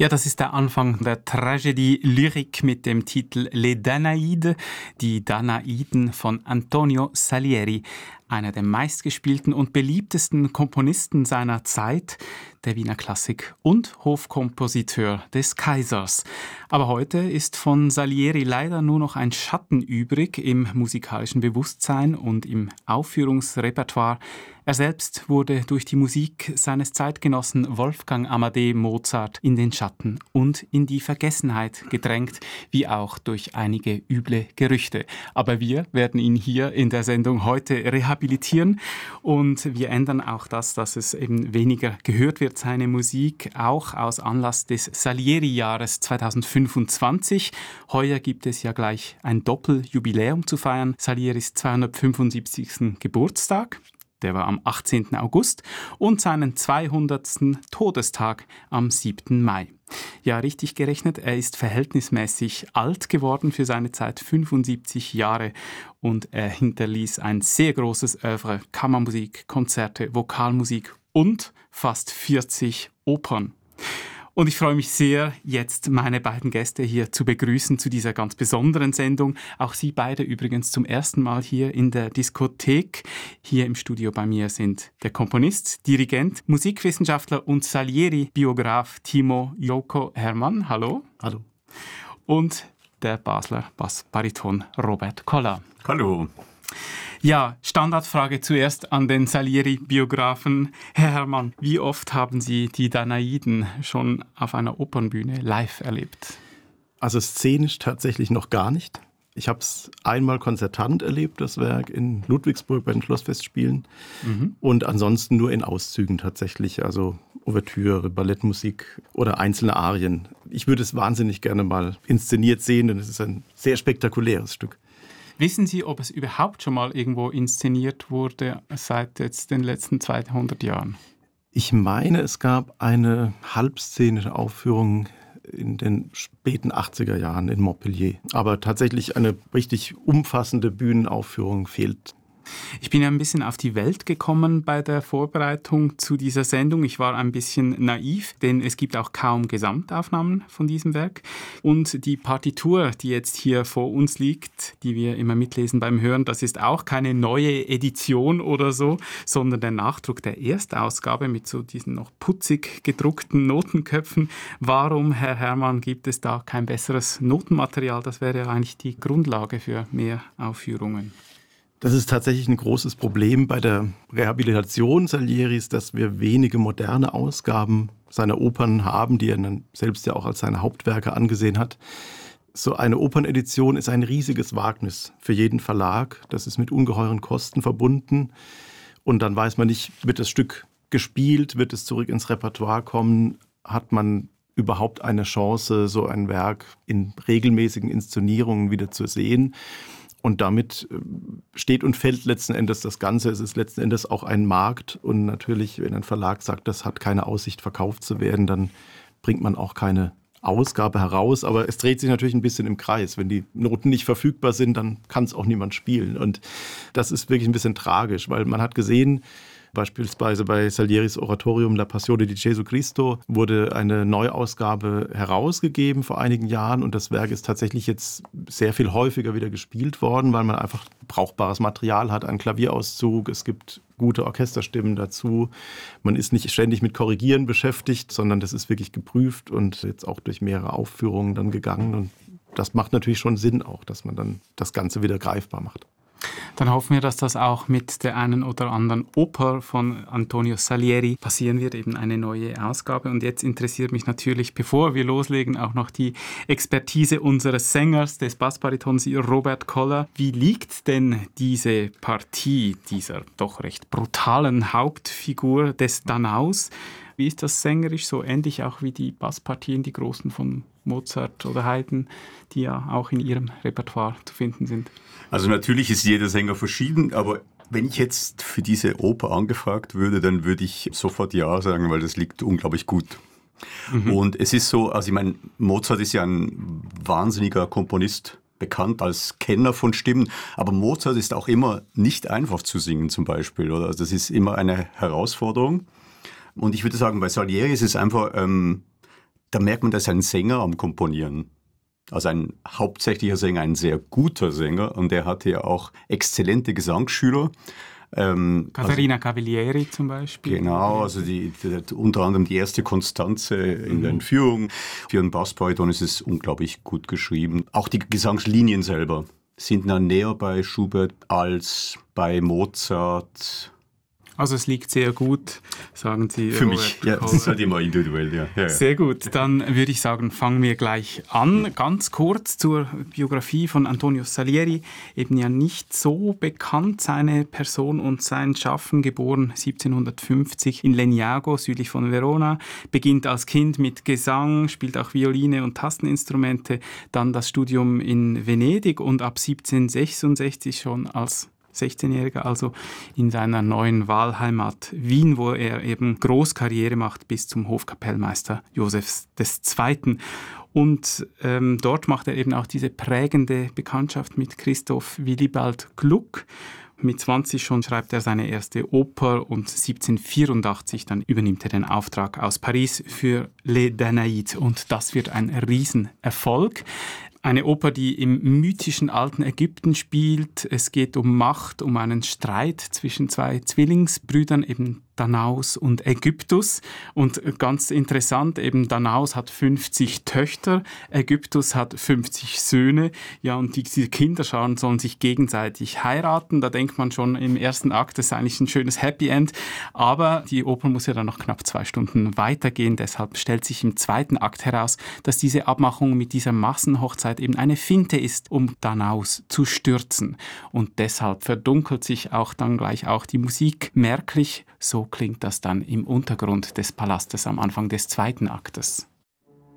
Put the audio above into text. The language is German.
Ja, das ist der Anfang der Tragödie lyrique mit dem Titel Les Danaïdes, die Danaiden von Antonio Salieri, einer der meistgespielten und beliebtesten Komponisten seiner Zeit, der Wiener Klassik- und Hofkompositeur des Kaisers. Aber heute ist von Salieri leider nur noch ein Schatten übrig im musikalischen Bewusstsein und im Aufführungsrepertoire. Er selbst wurde durch die Musik seines Zeitgenossen Wolfgang Amadeus Mozart in den Schatten und in die Vergessenheit gedrängt, wie auch durch einige üble Gerüchte. Aber wir werden ihn hier in der Sendung heute rehabilitieren und wir ändern auch das, dass es eben weniger gehört wird, seine Musik, auch aus Anlass des Salieri-Jahres 2025. Heuer gibt es ja gleich ein Doppeljubiläum zu feiern, Salieris 275. Geburtstag. Der war am 18. August und seinen 200. Todestag am 7. Mai. Ja, richtig gerechnet, er ist verhältnismäßig alt geworden für seine Zeit, 75 Jahre. Und er hinterließ ein sehr großes Oeuvre, Kammermusik, Konzerte, Vokalmusik und fast 40 Opern. Und ich freue mich sehr, jetzt meine beiden Gäste hier zu begrüßen zu dieser ganz besonderen Sendung. Auch Sie beide übrigens zum ersten Mal hier in der Diskothek. Hier im Studio bei mir sind der Komponist, Dirigent, Musikwissenschaftler und Salieri-Biograf Timo Joko Hermann. Hallo. Hallo. Und der Basler Bassbariton Robert Koller. Hallo. Ja, Standardfrage zuerst an den Salieri-Biografen. Herr Hermann, wie oft haben Sie die Danaiden schon auf einer Opernbühne live erlebt? Also szenisch tatsächlich noch gar nicht. Ich habe es einmal konzertant erlebt, das Werk in Ludwigsburg bei den Schlossfestspielen. Und ansonsten nur in Auszügen tatsächlich, also Ouvertüre, Ballettmusik oder einzelne Arien. Ich würde es wahnsinnig gerne mal inszeniert sehen, denn es ist ein sehr spektakuläres Stück. Wissen Sie, ob es überhaupt schon mal irgendwo inszeniert wurde seit jetzt den letzten 200 Jahren? Ich meine, es gab eine halbszenische Aufführung in den späten 80er Jahren in Montpellier. Aber tatsächlich eine richtig umfassende Bühnenaufführung fehlt. Ich bin ja ein bisschen auf die Welt gekommen bei der Vorbereitung zu dieser Sendung. Ich war ein bisschen naiv, denn es gibt auch kaum Gesamtaufnahmen von diesem Werk. Und die Partitur, die jetzt hier vor uns liegt, die wir immer mitlesen beim Hören, das ist auch keine neue Edition oder so, sondern der Nachdruck der Erstausgabe mit so diesen noch putzig gedruckten Notenköpfen. Warum, Herr Hermann, gibt es da kein besseres Notenmaterial? Das wäre ja eigentlich die Grundlage für mehr Aufführungen. Das ist tatsächlich ein großes Problem bei der Rehabilitation Salieris, dass wir wenige moderne Ausgaben seiner Opern haben, die er dann selbst ja auch als seine Hauptwerke angesehen hat. So eine Opernedition ist ein riesiges Wagnis für jeden Verlag. Das ist mit ungeheuren Kosten verbunden. Und dann weiß man nicht, wird das Stück gespielt, wird es zurück ins Repertoire kommen, hat man überhaupt eine Chance, so ein Werk in regelmäßigen Inszenierungen wieder zu sehen. Und damit steht und fällt letzten Endes das Ganze. Es ist letzten Endes auch ein Markt. Und natürlich, wenn ein Verlag sagt, das hat keine Aussicht, verkauft zu werden, dann bringt man auch keine Ausgabe heraus. Aber es dreht sich natürlich ein bisschen im Kreis. Wenn die Noten nicht verfügbar sind, dann kann es auch niemand spielen. Und das ist wirklich ein bisschen tragisch, weil man hat gesehen, beispielsweise bei Salieris Oratorium La Passione di Gesù Cristo wurde eine Neuausgabe herausgegeben vor einigen Jahren und das Werk ist tatsächlich jetzt sehr viel häufiger wieder gespielt worden, weil man einfach brauchbares Material hat, einen Klavierauszug, es gibt gute Orchesterstimmen dazu. Man ist nicht ständig mit Korrigieren beschäftigt, sondern das ist wirklich geprüft und jetzt auch durch mehrere Aufführungen dann gegangen und das macht natürlich schon Sinn auch, dass man dann das Ganze wieder greifbar macht. Dann hoffen wir, dass das auch mit der einen oder anderen Oper von Antonio Salieri passieren wird, eben eine neue Ausgabe. Und jetzt interessiert mich natürlich, bevor wir loslegen, auch noch die Expertise unseres Sängers, des Bassbaritons Robert Koller. Wie liegt denn diese Partie dieser doch recht brutalen Hauptfigur des Danaus? Wie ist das sängerisch so ähnlich auch wie die Basspartien, die großen von Mozart oder Haydn, die ja auch in ihrem Repertoire zu finden sind? Also natürlich ist jeder Sänger verschieden, aber wenn ich jetzt für diese Oper angefragt würde, dann würde ich sofort ja sagen, weil das liegt unglaublich gut. Und es ist so, also ich meine, Mozart ist ja ein wahnsinniger Komponist, bekannt als Kenner von Stimmen, aber Mozart ist auch immer nicht einfach zu singen zum Beispiel, oder? Also das ist immer eine Herausforderung. Und ich würde sagen, bei Salieri ist es einfach da merkt man, dass ein Sänger am Komponieren, also ein hauptsächlicher Sänger, ein sehr guter Sänger, und der hatte ja auch exzellente Gesangsschüler. Caterina Cavalieri zum Beispiel. Genau, also unter anderem die erste Konstanze in der Entführung. Für einen Bassbariton ist es unglaublich gut geschrieben. Auch die Gesangslinien selber sind dann näher bei Schubert als bei Mozart. Also es liegt sehr gut, sagen Sie. Für mich, ja, das ist halt immer individuell. Ja. Sehr gut, dann würde ich sagen, fangen wir gleich an. Ganz kurz zur Biografie von Antonio Salieri. Eben ja nicht so bekannt, seine Person und sein Schaffen. Geboren 1750 in Legnago, südlich von Verona. Beginnt als Kind mit Gesang, spielt auch Violine und Tasteninstrumente. Dann das Studium in Venedig und ab 1766 schon als 16-Jähriger, also in seiner neuen Wahlheimat Wien, wo er eben Großkarriere macht bis zum Hofkapellmeister Josefs II. Und dort macht er eben auch diese prägende Bekanntschaft mit Christoph Willibald Gluck. Mit 20 schon schreibt er seine erste Oper und 1784 dann übernimmt er den Auftrag aus Paris für Les Danaïdes und das wird ein Riesenerfolg. Eine Oper, die im mythischen alten Ägypten spielt. Es geht um Macht, um einen Streit zwischen zwei Zwillingsbrüdern, eben Danaus und Ägyptus. Und ganz interessant, eben Danaus hat 50 Töchter, Ägyptus hat 50 Söhne. Ja, und diese Kinder sollen sich gegenseitig heiraten. Da denkt man schon im ersten Akt, das ist eigentlich ein schönes Happy End. Aber die Oper muss ja dann noch knapp 2 Stunden weitergehen. Deshalb stellt sich im zweiten Akt heraus, dass diese Abmachung mit dieser Massenhochzeit eben eine Finte ist, um Danaus zu stürzen. Und deshalb verdunkelt sich auch dann gleich auch die Musik merklich. So klingt das dann im Untergrund des Palastes am Anfang des zweiten Aktes.